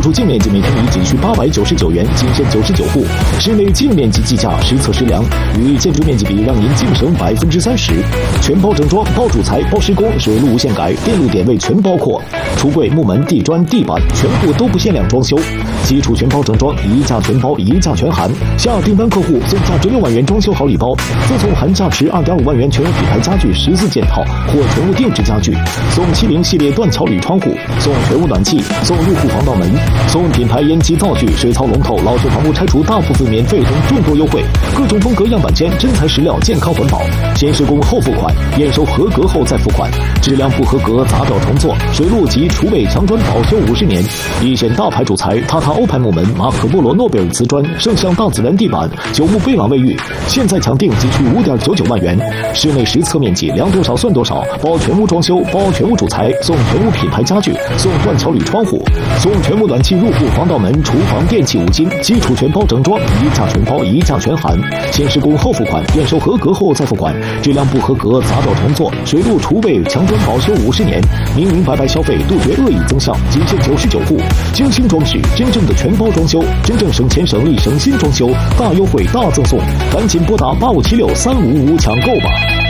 售净面积每平米仅需899元，仅限99户。室内净面积计价实测实量，与建筑面积比，让您净省30%。全包整装，包主材，包施工，水路无限改，电路点位全包括。橱柜、木门、地砖、地板全部都不限量装修。基础全包整装，一价全包，一价全含。下订单客户送价值6万元装修好礼包，赠送含价值2.5万元全屋品牌家具14件套或全屋定制家具，送70系列断桥铝窗户，送全屋暖气，送入户防盗门，送品牌烟机灶具、水槽龙头、老旧房屋拆除大部分免费等众多优惠，各种风格样板间，真材实料，健康环保。先施工后付款，验收合格后再付款，质量不合格砸掉重做，水路及厨卫墙砖保修50年。一线大牌主材，塔塔欧派木门、马可波罗诺贝尔瓷砖、圣象大自然地板、九牧贝朗卫浴，现在抢订仅需5.99万元。室内实测面积量多少算多少，包全屋装修，包全屋主材，送全屋品牌家具，送断桥铝窗户，送全屋暖气入户防盗门、厨房电器5金，基础全包整装，一价全包，一价全含。先施工后付款，验收合格后再付款，质量不合格砸掉重做，水路厨卫墙砖保修50年。明明白白消费，杜绝恶意增项，仅限99户。精心装饰，真正的全包装修，真正省钱省力省心装修，大优惠大赠送，赶紧拨打85763555抢购吧。